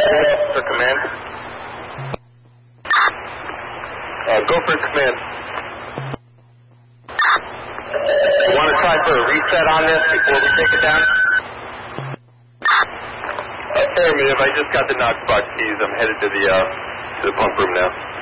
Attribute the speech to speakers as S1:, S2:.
S1: For command. Go for command. You want to try for a reset on this before we take it down? Affirmative. I just got the Knox box keys. I'm headed to the pump room now.